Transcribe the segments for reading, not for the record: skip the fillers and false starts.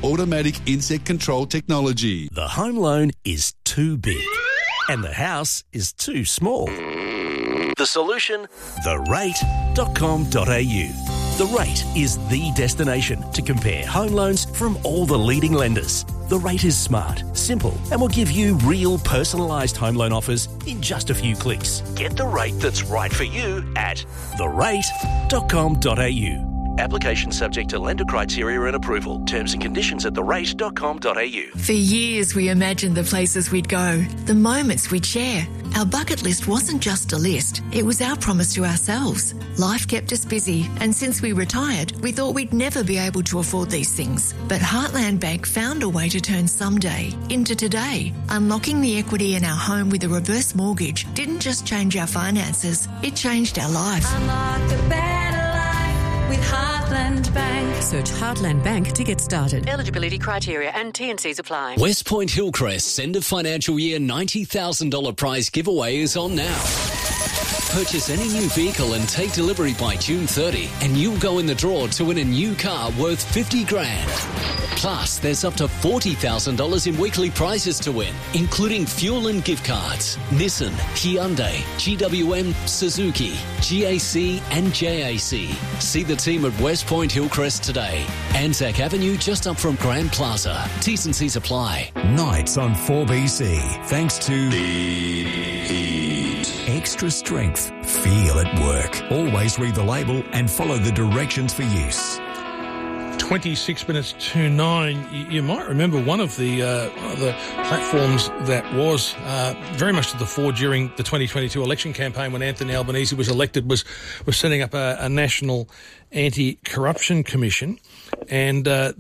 automatic insect control technology. The home loan is too big and the house is too small. The solution? therate.com.au. The Rate is the destination to compare home loans from all the leading lenders. The Rate is smart, simple, and will give you real personalised home loan offers in just a few clicks. Get the rate that's right for you at therate.com.au. Application subject to lender criteria and approval. Terms and conditions at therate.com.au. For years, we imagined the places we'd go, the moments we'd share. Our bucket list wasn't just a list, it was our promise to ourselves. Life kept us busy, and since we retired, we thought we'd never be able to afford these things. But Heartland Bank found a way to turn someday into today. Unlocking the equity in our home with a reverse mortgage didn't just change our finances, it changed our life. Unlock a better life with Heartland Bank. Search Heartland Bank to get started. Eligibility criteria and T&Cs apply. West Point Hillcrest's end of financial year $90,000 prize giveaway is on now. Purchase any new vehicle and take delivery by June 30 and you'll go in the draw to win a new car worth $50,000. Plus, there's up to $40,000 in weekly prizes to win, including fuel and gift cards. Nissan, Hyundai, GWM, Suzuki, GAC and JAC. See the team at West Point Hillcrest today. Anzac Avenue just up from Grand Plaza. T's and C's apply. Nights on 4BC, thanks to Extra Strength. Feel at work. Always read the label and follow the directions for use. 26 minutes to 9. You might remember one of the platforms that was very much to the fore during the 2022 election campaign when Anthony Albanese was elected was setting up a national anti-corruption commission. And the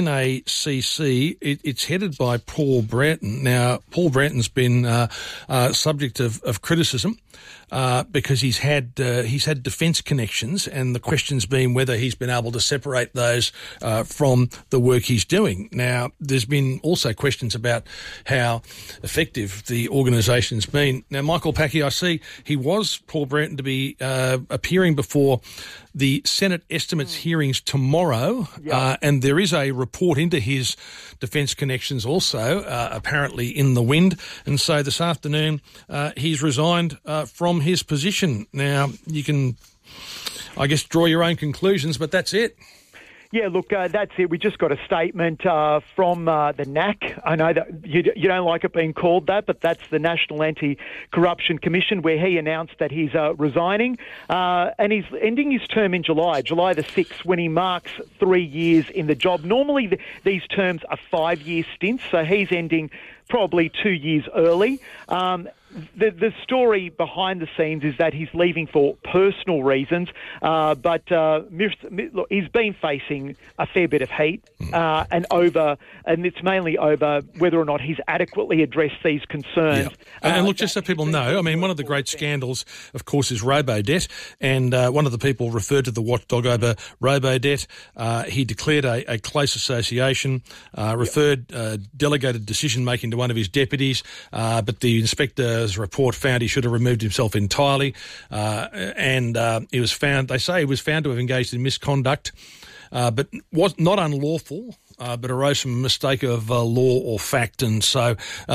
NACC, it's headed by Paul Bratton. Now, Paul Bratton's been subject of criticism because he's had defence connections, and the question's been whether he's been able to separate those from the work he's doing. Now, there's been also questions about how effective the organisation's been. Now, Michael Packy, I see Paul Bratton to be appearing before the Senate estimates hearings tomorrow, and there is a report into his defence connections also, apparently in the wind. And so this afternoon he's resigned from his position. Now, you can, I guess, draw your own conclusions, but that's it. Yeah, look, that's it. We just got a statement from the NAC. I know that you don't like it being called that, but that's the National Anti-Corruption Commission, where he announced that he's resigning and he's ending his term in July the 6th, when he marks 3 years in the job. Normally, these terms are 5-year stints, so he's ending probably 2 years early. The story behind the scenes is that he's leaving for personal reasons, but look, he's been facing a fair bit of heat, and it's mainly over whether or not he's adequately addressed these concerns. Yeah. And look, just so people know, I mean, one of the great scandals, of course, is Robodebt, and one of the people referred to the watchdog over Robodebt. He declared a close association, referred delegated decision-making to one of his deputies, but the inspector's report found he should have removed himself entirely, and he was found, they say he was found to have engaged in misconduct, but was not unlawful, but arose from a mistake of law or fact, and so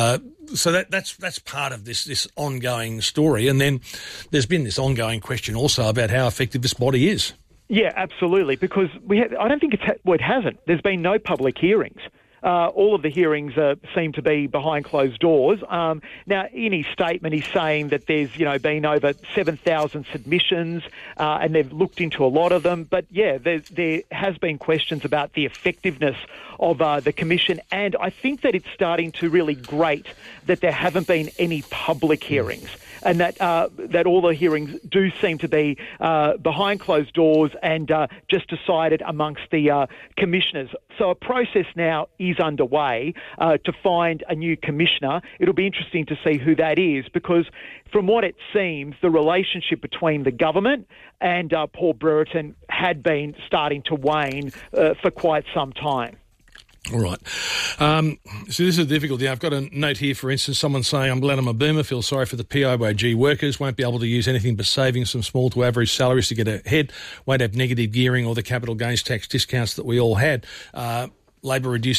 that's part of this ongoing story. And then there's been this ongoing question also about how effective this body is. Yeah, absolutely, because I don't think it hasn't. There's been no public hearings. All of the hearings seem to be behind closed doors. Now, in his statement, he's saying that there's, been over 7,000 submissions, and they've looked into a lot of them. But yeah, there has been questions about the effectiveness of the commission, and I think that it's starting to really grate that there haven't been any public hearings, and that all the hearings do seem to be behind closed doors and just decided amongst the commissioners. So a process now is underway to find a new commissioner. It'll be interesting to see who that is, because from what it seems, the relationship between the government and Paul Brereton had been starting to wane for quite some time. All right. So this is a difficulty. I've got a note here, for instance, someone saying, I'm glad I'm a boomer, feel sorry for the PAYG workers, won't be able to use anything but savings from small to average salaries to get ahead, won't have negative gearing or the capital gains tax discounts that we all had. Labor reduced